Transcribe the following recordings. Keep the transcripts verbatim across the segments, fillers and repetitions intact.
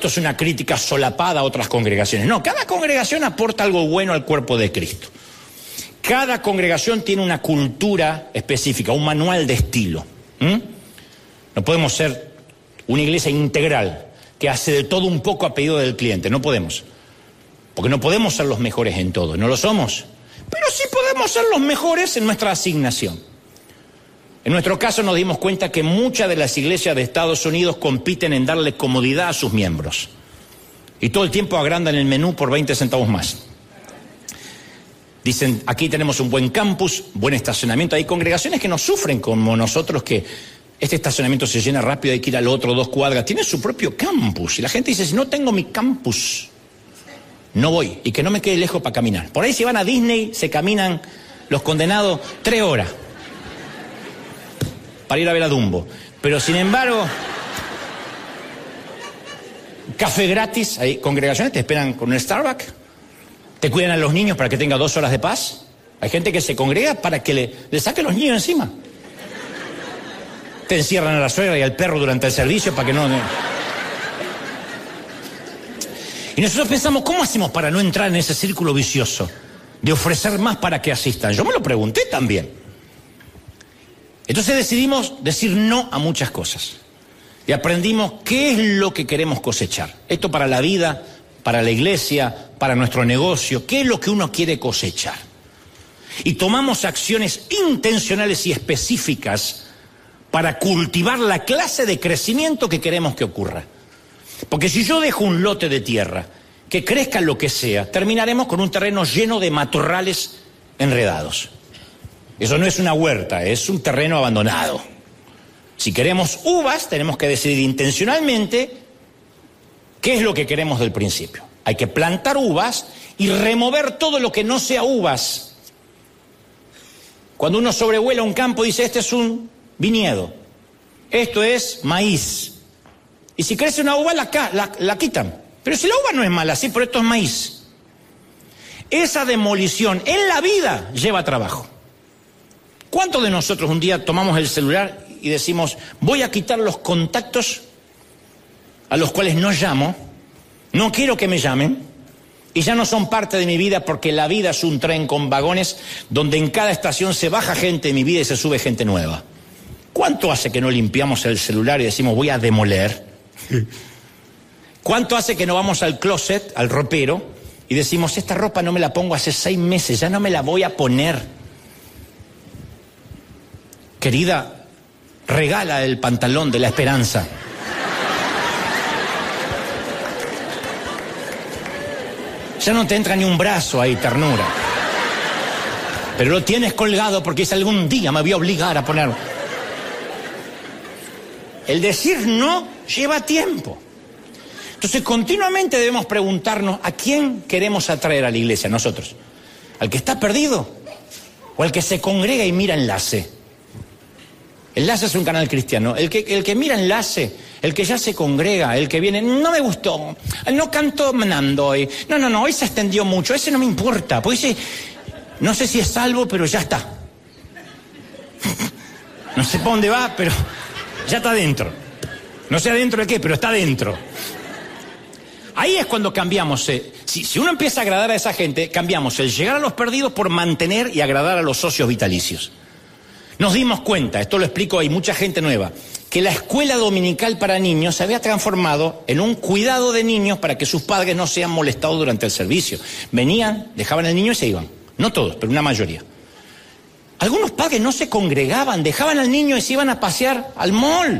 esto es una crítica solapada a otras congregaciones. No, cada congregación aporta algo bueno al cuerpo de Cristo. Cada congregación tiene una cultura específica, un manual de estilo. ¿Mm? No podemos ser una iglesia integral que hace de todo un poco a pedido del cliente. No podemos. Porque no podemos ser los mejores en todo. No lo somos. Pero sí podemos ser los mejores en nuestra asignación. En nuestro caso nos dimos cuenta que muchas de las iglesias de Estados Unidos compiten en darle comodidad a sus miembros. Y todo el tiempo agrandan el menú por veinte centavos más. Dicen, aquí tenemos un buen campus, buen estacionamiento. Hay congregaciones que no sufren como nosotros, que este estacionamiento se llena rápido, hay que ir al otro dos cuadras. Tienen su propio campus. Y la gente dice, si no tengo mi campus, no voy. Y que no me quede lejos para caminar. Por ahí si van a Disney, se caminan los condenados tres horas. Para ir a ver a Dumbo. Pero sin embargo, café gratis, hay congregaciones que te esperan con un Starbucks, te cuidan a los niños para que tenga dos horas de paz. Hay gente que se congrega para que le, le saque a los niños encima. Te encierran a la suegra y al perro durante el servicio para que no... Y nosotros pensamos, ¿cómo hacemos para no entrar en ese círculo vicioso de ofrecer más para que asistan? Yo me lo pregunté también. Entonces decidimos decir no a muchas cosas. Y aprendimos qué es lo que queremos cosechar. Esto para la vida, para la iglesia, para nuestro negocio. ¿Qué es lo que uno quiere cosechar? Y tomamos acciones intencionales y específicas para cultivar la clase de crecimiento que queremos que ocurra. Porque si yo dejo un lote de tierra que crezca lo que sea, terminaremos con un terreno lleno de matorrales enredados. Eso no es una huerta, es un terreno abandonado. Si queremos uvas, tenemos que decidir intencionalmente qué es lo que queremos del principio. Hay que plantar uvas y remover todo lo que no sea uvas. Cuando uno sobrevuela un campo, dice, este es un viñedo, esto es maíz. Y si crece una uva, la, la, la quitan. Pero si la uva no es mala, sí, pero esto es maíz. Esa demolición en la vida lleva trabajo. ¿Cuántos de nosotros un día tomamos el celular y decimos, voy a quitar los contactos a los cuales no llamo, no quiero que me llamen, y ya no son parte de mi vida porque la vida es un tren con vagones donde en cada estación se baja gente de mi vida y se sube gente nueva? ¿Cuánto hace que no limpiamos el celular y decimos, voy a demoler? ¿Cuánto hace que no vamos al closet, al ropero, y decimos, esta ropa no me la pongo hace seis meses, ya no me la voy a poner? Querida, regala el pantalón de la esperanza. Ya no te entra ni un brazo ahí, ternura. Pero lo tienes colgado porque es algún día me voy a obligar a ponerlo. El decir no lleva tiempo. Entonces continuamente debemos preguntarnos a quién queremos atraer a la iglesia, nosotros. ¿Al que está perdido? ¿O al que se congrega y mira Enlace? Enlace es un canal cristiano. El que, el que mira Enlace, el que ya se congrega, el que viene, no me gustó, no cantó Nando hoy. No, no, no, hoy se extendió mucho, ese no me importa, porque ese, no sé si es salvo, pero ya está. No sé para dónde va, pero ya está dentro. No sé adentro de qué, pero está dentro. Ahí es cuando cambiamos. Eh. Si, si uno empieza a agradar a esa gente, cambiamos el llegar a los perdidos por mantener y agradar a los socios vitalicios. Nos dimos cuenta, esto lo explico, hay mucha gente nueva, que la escuela dominical para niños se había transformado en un cuidado de niños para que sus padres no sean molestados durante el servicio. Venían, dejaban al niño y se iban. No todos, pero una mayoría. Algunos padres no se congregaban, dejaban al niño y se iban a pasear al mall.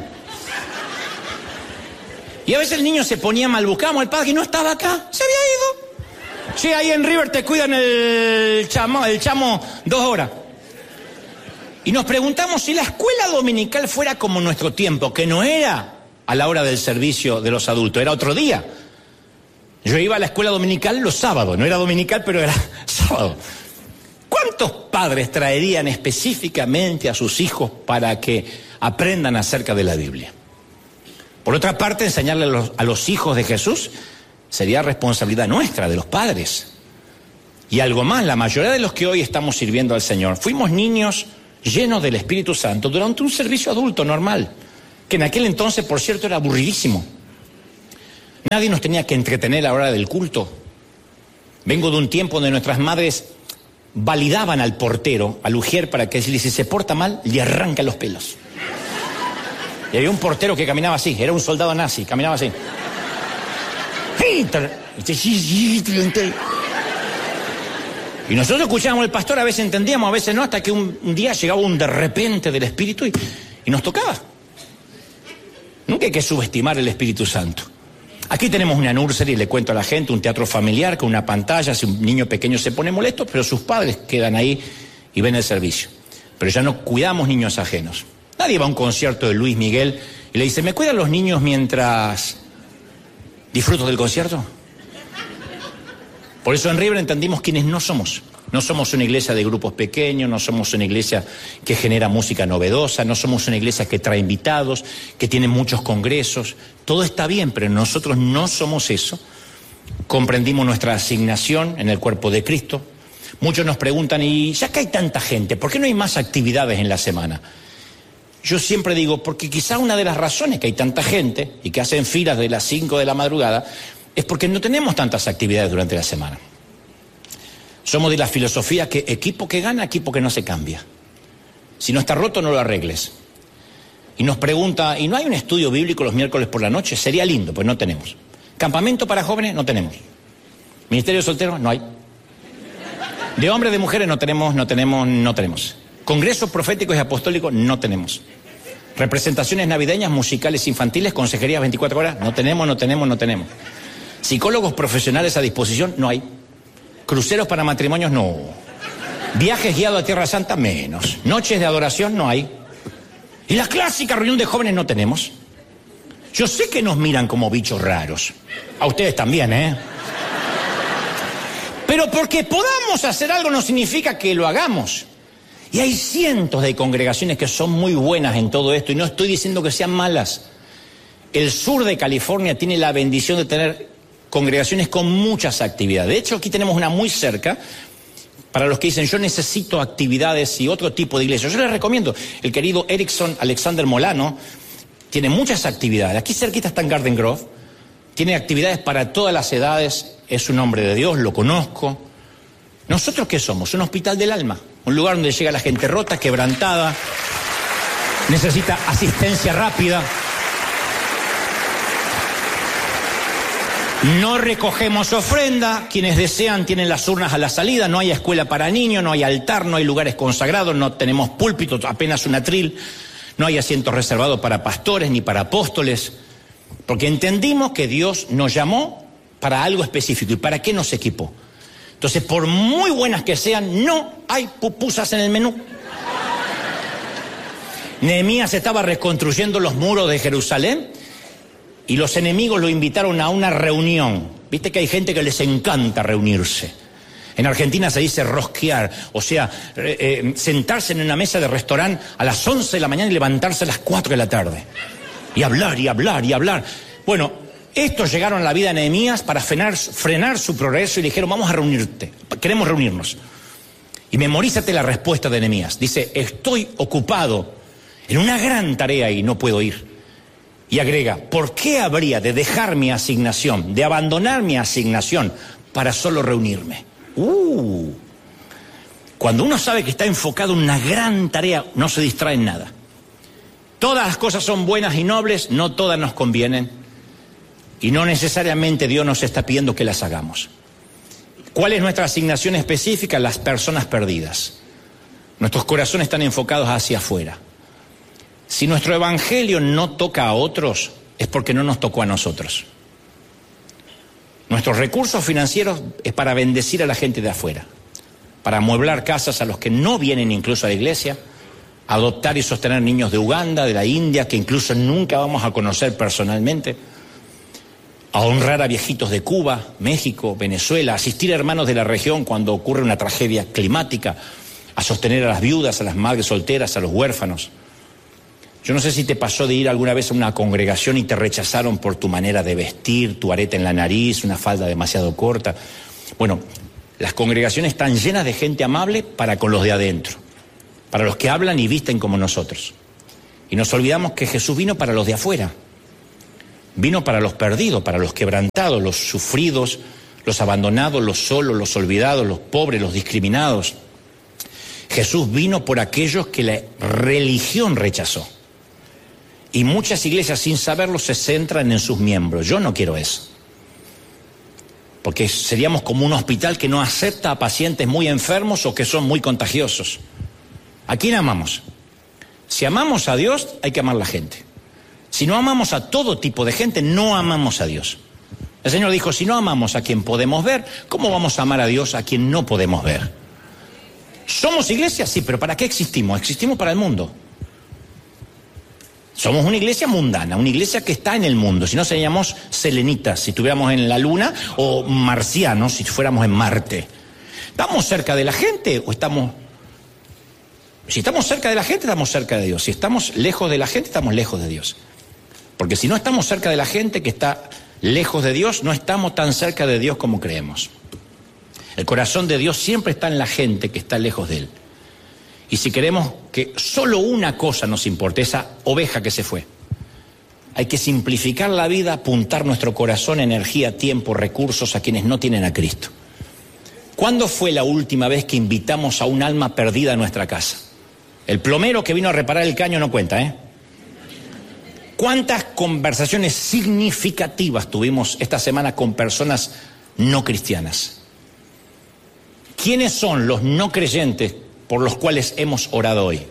Y a veces el niño se ponía mal, buscábamos al padre y no estaba acá, se había ido. Sí, ahí en River te cuidan el chamo, el chamo dos horas. Y nos preguntamos si la escuela dominical fuera como nuestro tiempo, que no era a la hora del servicio de los adultos, era otro día. Yo iba a la escuela dominical los sábados, no era dominical, pero era sábado. ¿Cuántos padres traerían específicamente a sus hijos para que aprendan acerca de la Biblia? Por otra parte, enseñarle a los, a los hijos de Jesús sería responsabilidad nuestra, de los padres. Y algo más, la mayoría de los que hoy estamos sirviendo al Señor, fuimos niños llenos del Espíritu Santo durante un servicio adulto normal, que en aquel entonces, por cierto, era aburridísimo. Nadie nos tenía que entretener a la hora del culto. Vengo de un tiempo donde nuestras madres validaban al portero, al ujier, para que si se porta mal, le arrancan los pelos. Y había un portero que caminaba así, era un soldado nazi, caminaba así. Y nosotros escuchábamos al pastor, a veces entendíamos, a veces no, hasta que un, un día llegaba un de repente del Espíritu y, y nos tocaba. Nunca hay que subestimar el Espíritu Santo. Aquí tenemos una nursery, le cuento a la gente, un teatro familiar con una pantalla, si un niño pequeño se pone molesto, pero sus padres quedan ahí y ven el servicio. Pero ya no cuidamos niños ajenos. Nadie va a un concierto de Luis Miguel y le dice, ¿me cuidan los niños mientras disfruto del concierto? Por eso en River entendimos quiénes no somos. No somos una iglesia de grupos pequeños, no somos una iglesia que genera música novedosa, no somos una iglesia que trae invitados, que tiene muchos congresos. Todo está bien, pero nosotros no somos eso. Comprendimos nuestra asignación en el cuerpo de Cristo. Muchos nos preguntan, y ya que hay tanta gente, ¿por qué no hay más actividades en la semana? Yo siempre digo, porque quizá una de las razones que hay tanta gente y que hacen filas de las cinco de la madrugada es porque no tenemos tantas actividades durante la semana. Somos de la filosofía que equipo que gana, equipo que no se cambia. Si no está roto, no lo arregles. Y nos pregunta, ¿y no hay un estudio bíblico los miércoles por la noche? Sería lindo, pues no tenemos. ¿Campamento para jóvenes? No tenemos. ¿Ministerio de solteros? No hay. ¿De hombres, de mujeres? No tenemos, no tenemos, no tenemos. ¿Congresos proféticos y apostólicos? No tenemos. ¿Representaciones navideñas, musicales, infantiles, consejerías veinticuatro horas? No tenemos, no tenemos, no tenemos. ¿Psicólogos profesionales a disposición? No hay. ¿Cruceros para matrimonios? No. ¿Viajes guiados a Tierra Santa? Menos. ¿Noches de adoración? No hay. ¿Y la clásica reunión de jóvenes? No tenemos. Yo sé que nos miran como bichos raros. A ustedes también, ¿eh? Pero porque podamos hacer algo no significa que lo hagamos. Y hay cientos de congregaciones que son muy buenas en todo esto, y no estoy diciendo que sean malas. El sur de California tiene la bendición de tener congregaciones con muchas actividades. De hecho, aquí tenemos una muy cerca, para los que dicen, yo necesito actividades y otro tipo de iglesia. Yo les recomiendo, el querido Erickson Alexander Molano tiene muchas actividades. Aquí cerquita está en Garden Grove, tiene actividades para todas las edades, es un hombre de Dios, lo conozco. ¿Nosotros qué somos? Un hospital del alma, un lugar donde llega la gente rota, quebrantada, necesita asistencia rápida. No recogemos ofrenda, quienes desean tienen las urnas a la salida, no hay escuela para niños, no hay altar, no hay lugares consagrados, no tenemos púlpitos, apenas un atril, no hay asientos reservados para pastores ni para apóstoles, porque entendimos que Dios nos llamó para algo específico. ¿Y para qué nos equipó? Entonces, por muy buenas que sean, no hay pupusas en el menú. Nehemías estaba reconstruyendo los muros de Jerusalén y los enemigos lo invitaron a una reunión. Viste que hay gente que les encanta reunirse. En Argentina se dice rosquear, o sea, eh, eh, sentarse en una mesa de restaurante a las once de la mañana y levantarse a las cuatro de la tarde. Y hablar, y hablar, y hablar. Bueno, estos llegaron a la vida de Nehemías para frenar, frenar su progreso y le dijeron, vamos a reunirte, queremos reunirnos. Y memorízate la respuesta de Nehemías. Dice, estoy ocupado en una gran tarea y no puedo ir. Y agrega, ¿por qué habría de dejar mi asignación, de abandonar mi asignación para solo reunirme? Uh, cuando uno sabe que está enfocado en una gran tarea, no se distrae en nada. Todas las cosas son buenas y nobles, no todas nos convienen. Y no necesariamente Dios nos está pidiendo que las hagamos. ¿Cuál es nuestra asignación específica? Las personas perdidas. Nuestros corazones están enfocados hacia afuera. Si nuestro evangelio no toca a otros, es porque no nos tocó a nosotros. Nuestros recursos financieros es para bendecir a la gente de afuera, para amueblar casas a los que no vienen incluso a la iglesia, adoptar y sostener niños de Uganda, de la India, que incluso nunca vamos a conocer personalmente, a honrar a viejitos de Cuba, México, Venezuela, asistir a hermanos de la región cuando ocurre una tragedia climática, a sostener a las viudas, a las madres solteras, a los huérfanos. Yo no sé si te pasó de ir alguna vez a una congregación y te rechazaron por tu manera de vestir, tu arete en la nariz, una falda demasiado corta. Bueno, las congregaciones están llenas de gente amable para con los de adentro, para los que hablan y visten como nosotros. Y nos olvidamos que Jesús vino para los de afuera. Vino para los perdidos, para los quebrantados, los sufridos, los abandonados, los solos, los olvidados, los pobres, los discriminados. Jesús vino por aquellos que la religión rechazó. Y muchas iglesias, sin saberlo, se centran en sus miembros. Yo no quiero eso. Porque seríamos como un hospital que no acepta a pacientes muy enfermos o que son muy contagiosos. ¿A quién amamos? Si amamos a Dios, hay que amar a la gente. Si no amamos a todo tipo de gente, no amamos a Dios. El Señor dijo, si no amamos a quien podemos ver, ¿cómo vamos a amar a Dios a quien no podemos ver? ¿Somos iglesia? Sí, pero ¿para qué existimos? Existimos para el mundo. Somos una iglesia mundana, una iglesia que está en el mundo. Si no, seríamos selenitas, si estuviéramos en la luna, o marcianos, si fuéramos en Marte. ¿Estamos cerca de la gente o estamos...? Si estamos cerca de la gente, estamos cerca de Dios. Si estamos lejos de la gente, estamos lejos de Dios. Porque si no estamos cerca de la gente que está lejos de Dios, no estamos tan cerca de Dios como creemos. El corazón de Dios siempre está en la gente que está lejos de Él. Y si queremos que solo una cosa nos importe, esa oveja que se fue, hay que simplificar la vida, apuntar nuestro corazón, energía, tiempo, recursos a quienes no tienen a Cristo. ¿Cuándo fue la última vez que invitamos a un alma perdida a nuestra casa? El plomero que vino a reparar el caño no cuenta, ¿eh? ¿Cuántas conversaciones significativas tuvimos esta semana con personas no cristianas? ¿Quiénes son los no creyentes por los cuales hemos orado hoy?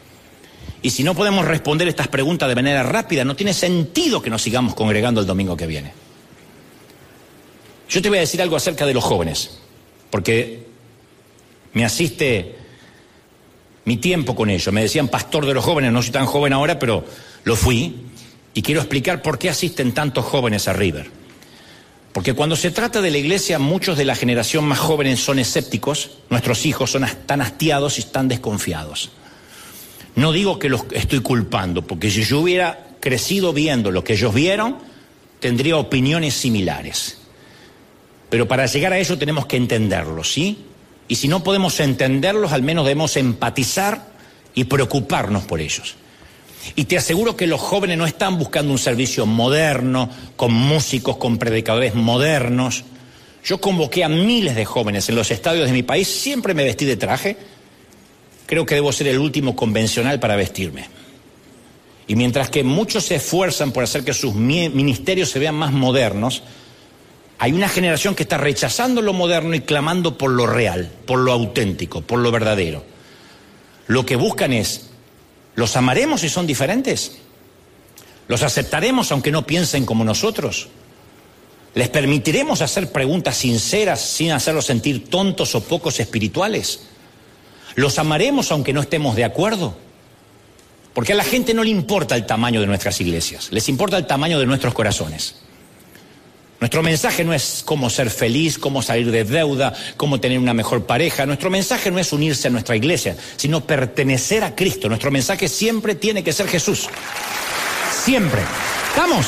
Y si no podemos responder estas preguntas de manera rápida, no tiene sentido que nos sigamos congregando el domingo que viene. Yo te voy a decir algo acerca de los jóvenes, porque me asiste mi tiempo con ellos. Me decían pastor de los jóvenes, no soy tan joven ahora, pero lo fui. Y quiero explicar por qué asisten tantos jóvenes a River. Porque cuando se trata de la iglesia, muchos de la generación más jóvenes son escépticos, nuestros hijos son tan hastiados y están desconfiados. No digo que los estoy culpando, porque si yo hubiera crecido viendo lo que ellos vieron, tendría opiniones similares. Pero para llegar a ello tenemos que entenderlos, ¿sí? Y si no podemos entenderlos, al menos debemos empatizar y preocuparnos por ellos. Y te aseguro que los jóvenes no están buscando un servicio moderno, con músicos, con predicadores modernos. Yo convoqué a miles de jóvenes en los estadios de mi país, siempre me vestí de traje. Creo que debo ser el último convencional para vestirme. Y mientras que muchos se esfuerzan por hacer que sus ministerios se vean más modernos, hay una generación que está rechazando lo moderno y clamando por lo real, por lo auténtico, por lo verdadero. Lo que buscan es, ¿los amaremos si son diferentes? ¿Los aceptaremos aunque no piensen como nosotros? ¿Les permitiremos hacer preguntas sinceras sin hacerlos sentir tontos o pocos espirituales? ¿Los amaremos aunque no estemos de acuerdo? Porque a la gente no le importa el tamaño de nuestras iglesias, les importa el tamaño de nuestros corazones. Nuestro mensaje no es cómo ser feliz, cómo salir de deuda, cómo tener una mejor pareja. Nuestro mensaje no es unirse a nuestra iglesia, sino pertenecer a Cristo. Nuestro mensaje siempre tiene que ser Jesús. Siempre. ¿Estamos?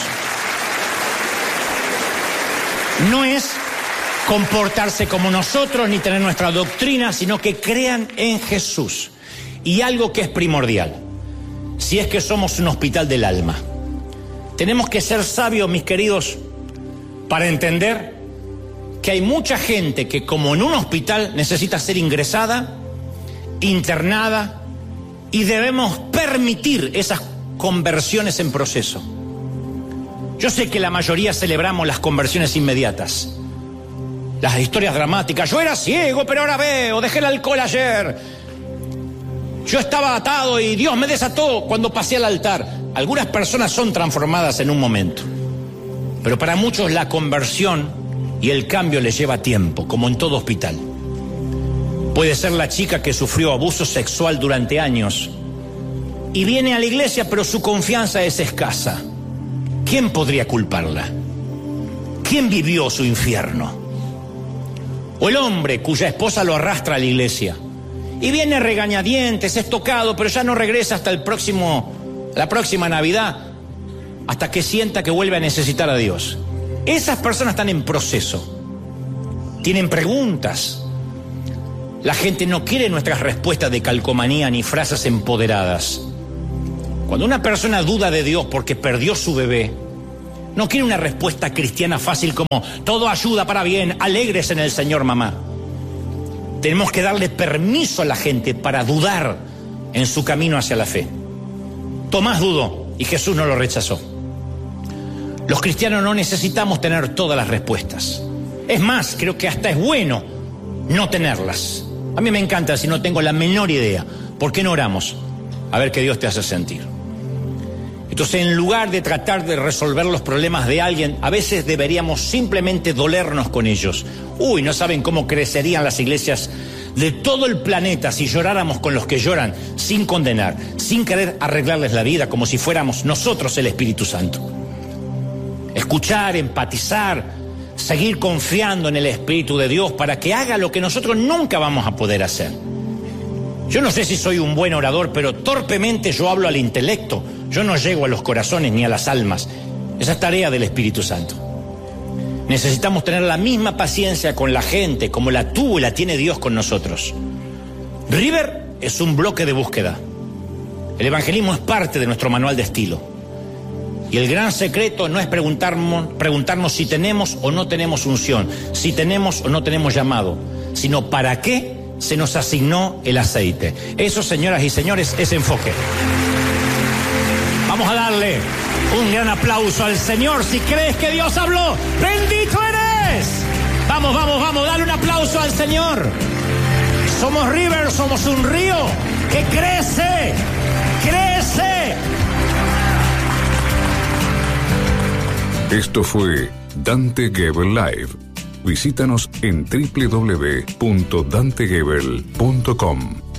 No es comportarse como nosotros ni tener nuestra doctrina, sino que crean en Jesús. Y algo que es primordial, si es que somos un hospital del alma, tenemos que ser sabios, mis queridos, para entender que hay mucha gente que, como en un hospital, necesita ser ingresada, internada, y debemos permitir esas conversiones en proceso. Yo sé que la mayoría celebramos las conversiones inmediatas, las historias dramáticas. Yo era ciego, pero ahora veo, dejé el alcohol ayer. Yo estaba atado y Dios me desató cuando pasé al altar. Algunas personas son transformadas en un momento. Pero para muchos la conversión y el cambio les lleva tiempo, como en todo hospital. Puede ser la chica que sufrió abuso sexual durante años y viene a la iglesia, pero su confianza es escasa. ¿Quién podría culparla? ¿Quién vivió su infierno? O el hombre cuya esposa lo arrastra a la iglesia y viene regañadientes, es tocado, pero ya no regresa hasta el próximo, la próxima Navidad, hasta que sienta que vuelve a necesitar a Dios. Esas personas están en proceso, tienen preguntas. La gente no quiere nuestras respuestas de calcomanía ni frases empoderadas. Cuando una persona duda de Dios porque perdió su bebé, no quiere una respuesta cristiana fácil como todo ayuda para bien, alegres en el Señor, mamá. Tenemos que darle permiso a la gente para dudar en su camino hacia la fe. Tomás dudó y Jesús no lo rechazó. Los cristianos no necesitamos tener todas las respuestas. Es más, creo que hasta es bueno no tenerlas. A mí me encanta si no tengo la menor idea. ¿Por qué no oramos? A ver qué Dios te hace sentir. Entonces, en lugar de tratar de resolver los problemas de alguien, a veces deberíamos simplemente dolernos con ellos. Uy, no saben cómo crecerían las iglesias de todo el planeta si lloráramos con los que lloran, sin condenar, sin querer arreglarles la vida, como si fuéramos nosotros el Espíritu Santo. Escuchar, empatizar, seguir confiando en el Espíritu de Dios para que haga lo que nosotros nunca vamos a poder hacer. Yo no sé si soy un buen orador, pero torpemente yo hablo al intelecto. Yo no llego a los corazones ni a las almas. Esa es tarea del Espíritu Santo. Necesitamos tener la misma paciencia con la gente como la tuvo y la tiene Dios con nosotros. River es un bloque de búsqueda. El evangelismo es parte de nuestro manual de estilo. Y el gran secreto no es preguntarnos, preguntarnos si tenemos o no tenemos unción, si tenemos o no tenemos llamado, sino para qué se nos asignó el aceite. Eso, señoras y señores, es enfoque. Vamos a darle un gran aplauso al Señor si crees que Dios habló. ¡Bendito eres! Vamos, vamos, vamos, dale un aplauso al Señor. Somos River, somos un río que crece, crece. Esto fue Dante Gebel Live. Visítanos en doble u doble u doble u punto dante gebel punto com.